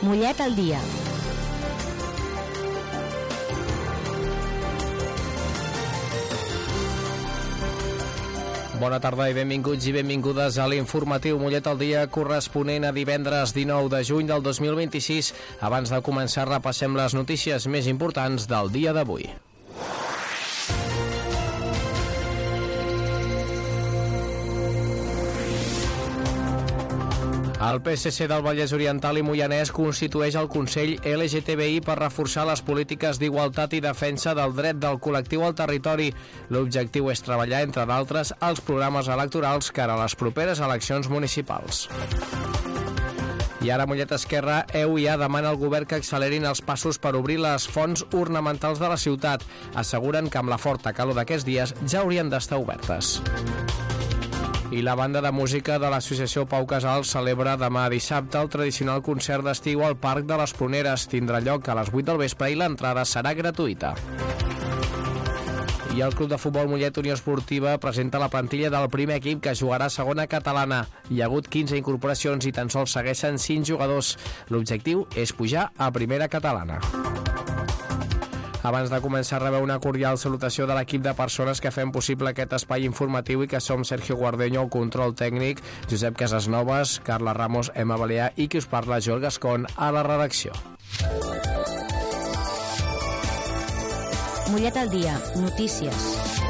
Mollet al dia. Bona tarda i benvinguts i benvingudes a l'informatiu Mollet al dia corresponent a divendres 19 de juny del 2026. Abans de començar repassem les notícies més importants del dia d'avui. El PSC del Vallès Oriental i Moianès constitueix el Consell LGTBI per reforçar les polítiques d'igualtat i defensa del dret del col·lectiu al territori. L'objectiu és treballar, entre d'altres, els programes electorals cara a les properes eleccions municipals. I ara Mollet Esquerra, EUIA demana al govern que accelerin els passos per obrir les fonts ornamentals de la ciutat. Asseguren que amb la forta calor d'aquests dies ja haurien d'estar obertes. I la banda de música de l'associació Pau Casals celebra demà dissabte el tradicional concert d'estiu al Parc de les Pruneres. Tindrà lloc a les 8 del vespre i l'entrada serà gratuïta. I el Club de Futbol Mollet Unió Esportiva presenta la plantilla del primer equip que jugarà a segona catalana. Hi ha hagut 15 incorporacions i tan sols segueixen 5 jugadors. L'objectiu és pujar a primera catalana. Abans de començar, rebeu una cordial salutació de l'equip de persones que fem possible aquest espai informatiu i que som Sergio Guardeño, el control tècnic, Josep Casasnovas, Carla Ramos, Emma Balear i qui us parla, Joel Gascon, a la redacció. Mollet al dia. Notícies.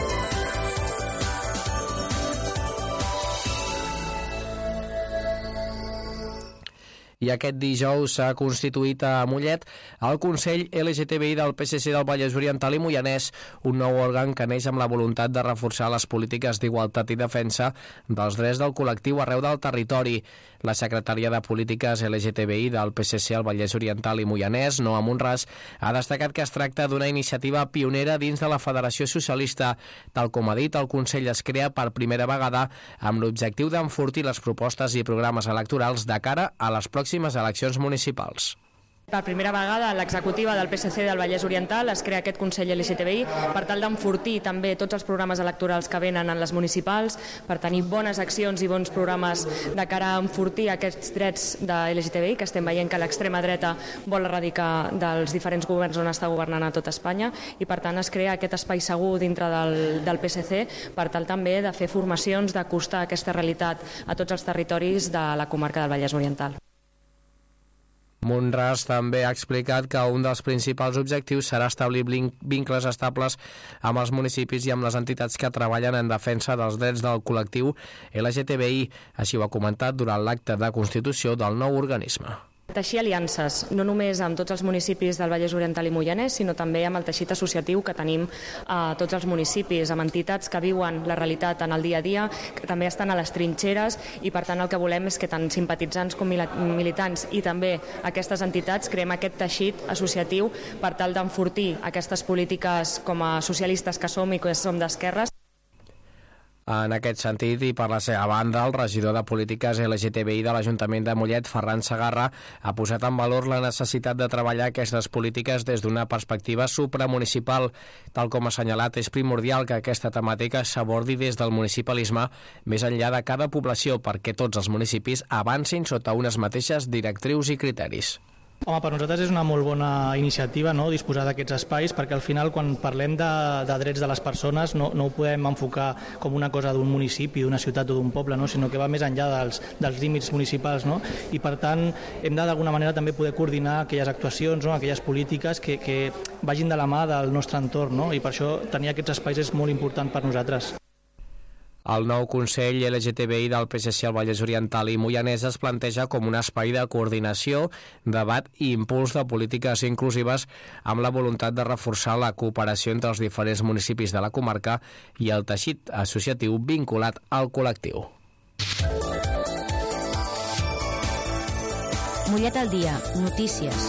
I aquest dijous s'ha constituït a Mollet el Consell LGTBI del PSC del Vallès Oriental i Moianès, un nou òrgan que neix amb la voluntat de reforçar les polítiques d'igualtat i defensa dels drets del col·lectiu arreu del territori. La secretària de Polítiques LGTBI del PSC al Vallès Oriental i Moianès, Noa Monràs, ha destacat que es tracta d'una iniciativa pionera dins de la Federació Socialista. Tal com ha dit, el Consell es crea per primera vegada amb l'objectiu d'enfortir les propostes i programes electorals de cara a les pròximes eleccions municipals. Per primera vegada l'executiva del PSC del Vallès Oriental es crea aquest Consell LGTBI per tal d'enfortir també tots els programes electorals que venen en les municipals, per tenir bones accions i bons programes de cara a enfortir aquests drets de LGTBI que estem veient que l'extrema dreta vol erradicar dels diferents governs on està governant a tot Espanya, i per tant es crea aquest espai segur dintre del PSC per tal també de fer formacions, d'acostar aquesta realitat a tots els territoris de la comarca del Vallès Oriental. Monràs també ha explicat que un dels principals objectius serà establir vincles estables amb els municipis i amb les entitats que treballen en defensa dels drets del col·lectiu LGTBI. Així ho ha comentat durant l'acte de constitució del nou organisme. Teixir aliances, no només amb tots els municipis del Vallès Oriental i Moianès, sinó també amb el teixit associatiu que tenim a tots els municipis, amb entitats que viuen la realitat en el dia a dia, que també estan a les trinxeres, i per tant el que volem és que tant simpatitzants com militants i també aquestes entitats creem aquest teixit associatiu per tal d'enfortir aquestes polítiques com a socialistes que som i que som d'esquerres. En aquest sentit, i per la seva banda, el regidor de Polítiques LGTBI de l'Ajuntament de Mollet, Ferran Segarra, ha posat en valor la necessitat de treballar aquestes polítiques des d'una perspectiva supramunicipal. Tal com ha assenyalat, és primordial que aquesta temàtica s'abordi des del municipalisme més enllà de cada població perquè tots els municipis avancin sota unes mateixes directrius i criteris. Home, per nosaltres és una molt bona iniciativa, no?, disposar d'aquests espais, perquè al final quan parlem de drets de les persones no ho podem enfocar com una cosa d'un municipi, d'una ciutat o d'un poble, no?, sinó que va més enllà dels límits municipals, no? I per tant hem de d'alguna manera també poder coordinar aquelles actuacions, no?, aquelles polítiques que vagin de la mà del nostre entorn, no? I per això tenir aquests espais és molt important per nosaltres. El nou Consell LGTBI del PSC al Vallès Oriental i Moianès es planteja com un espai de coordinació, debat i impuls de polítiques inclusives amb la voluntat de reforçar la cooperació entre els diferents municipis de la comarca i el teixit associatiu vinculat al col·lectiu. Mollet al dia. Notícies.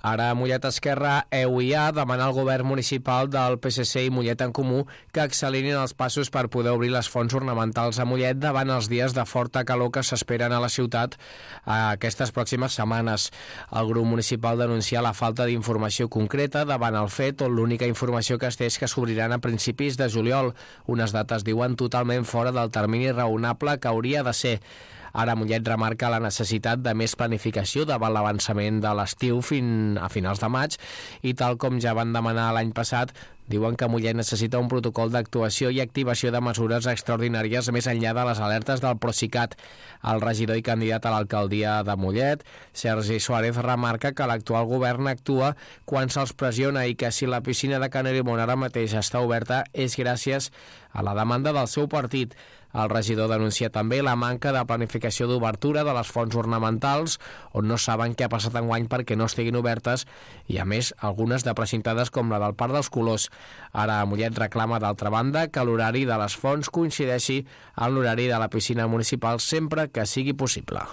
Ara Mollet Esquerra, EUIA, demana al govern municipal del PSC i Mollet en Comú que accelerin els passos per poder obrir les fonts ornamentals a Mollet davant els dies de forta calor que s'esperen a la ciutat aquestes pròximes setmanes. El grup municipal denuncia la falta d'informació concreta davant el fet, on l'única informació que es té és que s'obriran a principis de juliol, unes dates diuen totalment fora del termini raonable que hauria de ser. Ara Mollet remarca la necessitat de més planificació davant l'avançament de l'estiu fins a finals de maig i tal com ja van demanar l'any passat, diuen que Mollet necessita un protocol d'actuació i activació de mesures extraordinàries més enllà de les alertes del Procicat. El regidor i candidat a l'alcaldia de Mollet, Sergi Suárez, remarca que l'actual govern actua quan se'ls pressiona i que si la piscina de Canet ara mateix està oberta és gràcies a la demanda del seu partit. El regidor denuncia també la manca de planificació d'obertura de les fonts ornamentals, on no saben què ha passat enguany perquè no estiguin obertes, i a més algunes de precintades com la del Parc dels Colors. Ara Mollet reclama d'altra banda que l'horari de les fonts coincideixi amb l'horari de la piscina municipal sempre que sigui possible.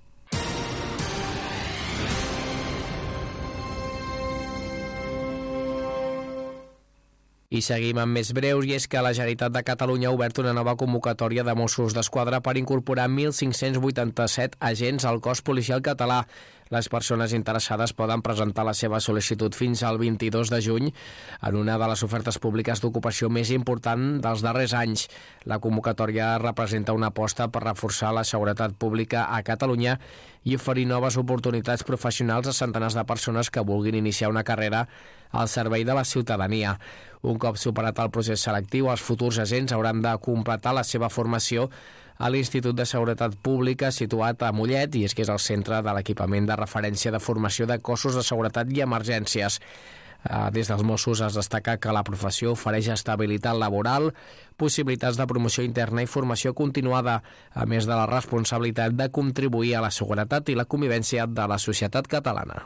I seguim amb més breus, i és que la Generalitat de Catalunya ha obert una nova convocatòria de Mossos d'Esquadra per incorporar 1.587 agents al cos policial català. Les persones interessades poden presentar la seva sol·licitud fins al 22 de juny en una de les ofertes públiques d'ocupació més important dels darrers anys. La convocatòria representa una aposta per reforçar la seguretat pública a Catalunya i oferir noves oportunitats professionals a centenars de persones que vulguin iniciar una carrera al servei de la ciutadania. Un cop superat el procés selectiu, els futurs agents hauran de completar la seva formació a l'Institut de Seguretat Pública situat a Mollet, i és que és el centre de l'equipament de referència de formació de cossos de seguretat i emergències. Des dels Mossos es destaca que la professió ofereix estabilitat laboral, possibilitats de promoció interna i formació continuada, a més de la responsabilitat de contribuir a la seguretat i la convivència de la societat catalana.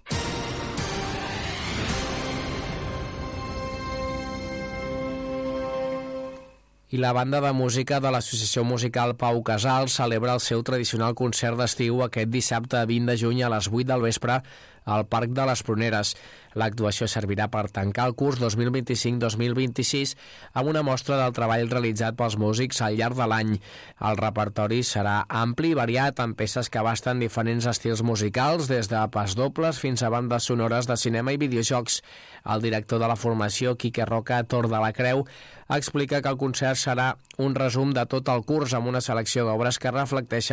I la banda de música de l'Associació Musical Pau Casals celebra el seu tradicional concert d'estiu aquest dissabte 20 de juny a les 8 del vespre al Parc de les Pruneres. L'actuació servirà per tancar el curs 2025-2026 amb una mostra del treball realitzat pels músics al llarg de l'any. El repertori serà ampli i variat, amb peces que abasten diferents estils musicals, des de pasdobles fins a bandes sonores de cinema i videojocs. El director de la formació, Quique Roca, Tor de la Creu, explica que el concert serà un resum de tot el curs amb una selecció d'obres que reflecteixen